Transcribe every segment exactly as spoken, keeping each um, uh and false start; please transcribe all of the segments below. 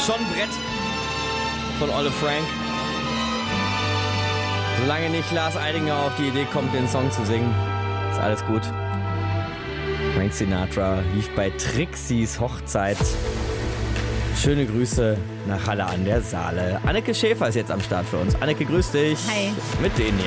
Schon Brett von Olle Frank. Solange nicht Lars Eidinger auf die Idee kommt, den Song zu singen, ist alles gut. Frank Sinatra lief bei Trixis Hochzeit. Schöne Grüße nach Halle an der Saale. Anneke Schäfer ist jetzt am Start für uns. Anneke, grüß dich. Hi. Mit denen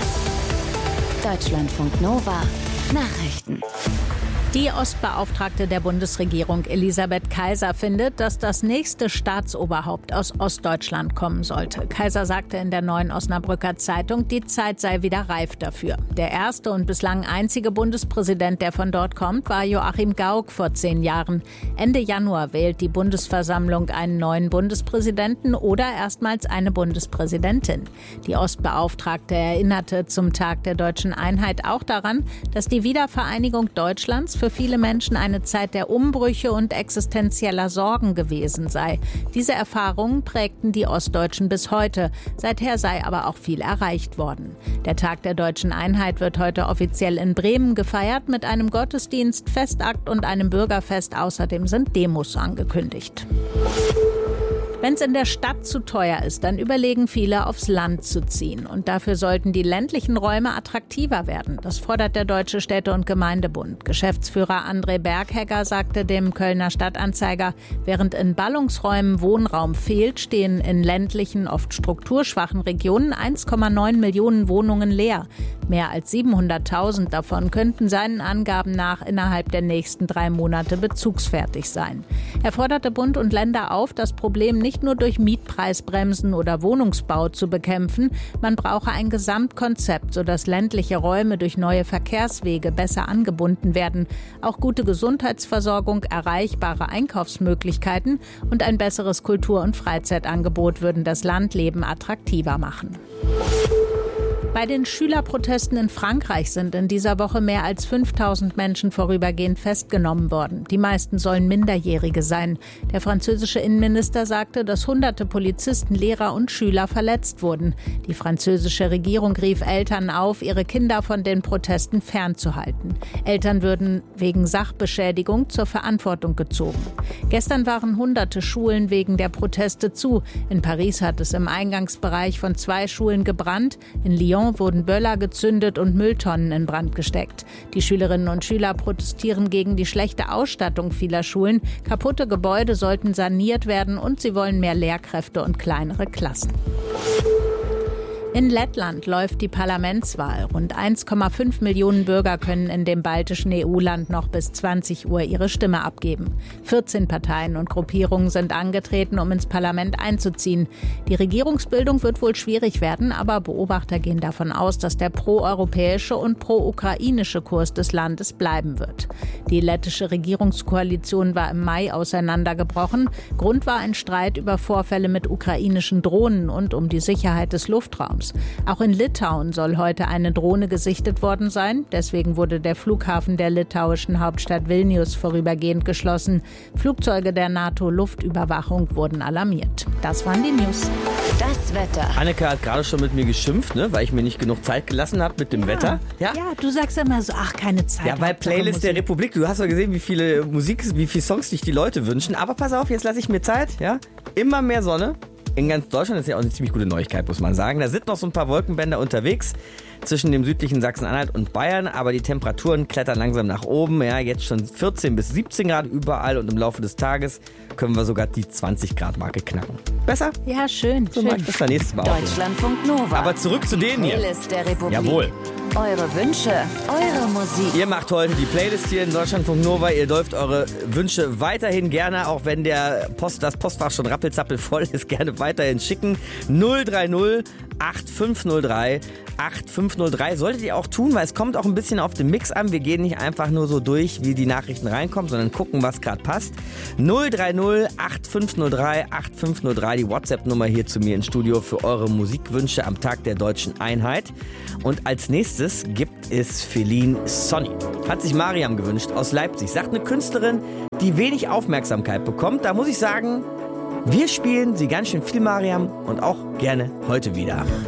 hier. Deutschlandfunk Nova Nachrichten. Die Ostbeauftragte der Bundesregierung Elisabeth Kaiser findet, dass das nächste Staatsoberhaupt aus Ostdeutschland kommen sollte. Kaiser sagte in der Neuen Osnabrücker Zeitung, die Zeit sei wieder reif dafür. Der erste und bislang einzige Bundespräsident, der von dort kommt, war Joachim Gauck vor zehn Jahren. Ende Januar wählt die Bundesversammlung einen neuen Bundespräsidenten oder erstmals eine Bundespräsidentin. Die Ostbeauftragte erinnerte zum Tag der deutschen Einheit auch daran, dass die Wiedervereinigung Deutschlands für viele Menschen eine Zeit der Umbrüche und existenzieller Sorgen gewesen sei. Diese Erfahrungen prägten die Ostdeutschen bis heute. Seither sei aber auch viel erreicht worden. Der Tag der deutschen Einheit wird heute offiziell in Bremen gefeiert mit einem Gottesdienst, Festakt und einem Bürgerfest. Außerdem sind Demos angekündigt. Wenn es in der Stadt zu teuer ist, dann überlegen viele, aufs Land zu ziehen. Und dafür sollten die ländlichen Räume attraktiver werden. Das fordert der Deutsche Städte- und Gemeindebund. Geschäftsführer André Berghegger sagte dem Kölner Stadtanzeiger, während in Ballungsräumen Wohnraum fehlt, stehen in ländlichen, oft strukturschwachen Regionen eins Komma neun Millionen Wohnungen leer. Mehr als siebenhunderttausend davon könnten seinen Angaben nach innerhalb der nächsten drei Monate bezugsfertig sein. Er forderte Bund und Länder auf, das Problem nicht nur durch Mietpreisbremsen oder Wohnungsbau zu bekämpfen. Man brauche ein Gesamtkonzept, sodass ländliche Räume durch neue Verkehrswege besser angebunden werden. Auch gute Gesundheitsversorgung, erreichbare Einkaufsmöglichkeiten und ein besseres Kultur- und Freizeitangebot würden das Landleben attraktiver machen. Bei den Schülerprotesten in Frankreich sind in dieser Woche mehr als fünftausend Menschen vorübergehend festgenommen worden. Die meisten sollen Minderjährige sein. Der französische Innenminister sagte, dass hunderte Polizisten, Lehrer und Schüler verletzt wurden. Die französische Regierung rief Eltern auf, ihre Kinder von den Protesten fernzuhalten. Eltern würden wegen Sachbeschädigung zur Verantwortung gezogen. Gestern waren hunderte Schulen wegen der Proteste zu. In Paris hat es im Eingangsbereich von zwei Schulen gebrannt. In Lyon wurden Böller gezündet und Mülltonnen in Brand gesteckt. Die Schülerinnen und Schüler protestieren gegen die schlechte Ausstattung vieler Schulen. Kaputte Gebäude sollten saniert werden und sie wollen mehr Lehrkräfte und kleinere Klassen. In Lettland läuft die Parlamentswahl. Rund eins Komma fünf Millionen Bürger können in dem baltischen E U-Land noch bis zwanzig Uhr ihre Stimme abgeben. vierzehn Parteien und Gruppierungen sind angetreten, um ins Parlament einzuziehen. Die Regierungsbildung wird wohl schwierig werden, aber Beobachter gehen davon aus, dass der proeuropäische und pro-ukrainische Kurs des Landes bleiben wird. Die lettische Regierungskoalition war im Mai auseinandergebrochen. Grund war ein Streit über Vorfälle mit ukrainischen Drohnen und um die Sicherheit des Luftraums. Auch in Litauen soll heute eine Drohne gesichtet worden sein. Deswegen wurde der Flughafen der litauischen Hauptstadt Vilnius vorübergehend geschlossen. Flugzeuge der NATO-Luftunterwachung wurden alarmiert. Das waren die News. Das Wetter. Anneke hat gerade schon mit mir geschimpft, ne, weil ich mir nicht genug Zeit gelassen habe mit dem Ja. Wetter. Ja? ja, du sagst immer so, ach, keine Zeit. Ja, weil Playlist der Republik. Du hast ja gesehen, wie viele Musik, wie viele Songs sich die Leute wünschen. Aber pass auf, jetzt lasse ich mir Zeit. Ja, immer mehr Sonne. In ganz Deutschland ist ja auch eine ziemlich gute Neuigkeit, muss man sagen. Da sind noch so ein paar Wolkenbänder unterwegs zwischen dem südlichen Sachsen-Anhalt und Bayern, aber die Temperaturen klettern langsam nach oben. Ja, jetzt schon vierzehn bis siebzehn Grad überall und im Laufe des Tages können wir sogar die zwanzig Grad Marke knacken. Besser? Ja, schön. So schön. mag ich das dann nächstes Mal auch. Deutschlandfunk Nova. Aber zurück zu denen hier. Playlist der Republik. Jawohl. Eure Wünsche, eure Musik. Ihr macht heute die Playlist hier in Deutschlandfunk Nova. Ihr dürft eure Wünsche weiterhin gerne, auch wenn der Post, das Postfach schon rappelzappel voll ist, gerne weiterhin schicken. null drei null acht fünf null drei acht fünf null drei. Solltet ihr auch tun, weil es kommt auch ein bisschen auf den Mix an. Wir gehen nicht einfach nur so durch, wie die Nachrichten reinkommen, sondern gucken, was gerade passt. null drei null acht fünf null drei acht fünf null drei, die WhatsApp-Nummer hier zu mir ins Studio für eure Musikwünsche am Tag der deutschen Einheit. Und als nächstes gibt es Feline Sonny. Hat sich Mariam gewünscht aus Leipzig. Sagt eine Künstlerin, die wenig Aufmerksamkeit bekommt. Da muss ich sagen, wir spielen sie ganz schön viel, Mariam, und auch gerne heute wieder.